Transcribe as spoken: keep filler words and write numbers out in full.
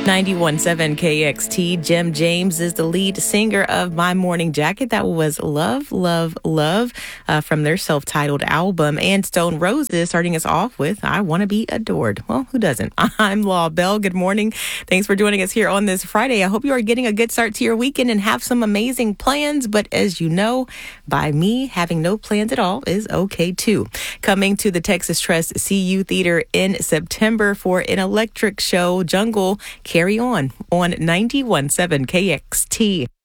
ninety-one point seven K X T. Jim James is the lead singer of My Morning Jacket. That was Love, Love, Love uh, from their self-titled album. And Stone Roses starting us off with I Want to Be Adored. Well, who doesn't? I'm Law Bell. Good morning. Thanks for joining us here on this Friday. I hope you are getting a good start to your weekend and have some amazing plans. But as you know, by me, having no plans at all is okay too. Coming to the Texas Trust C U Theater in September for an electric show, Jungle Carry On on ninety-one point seven K X T.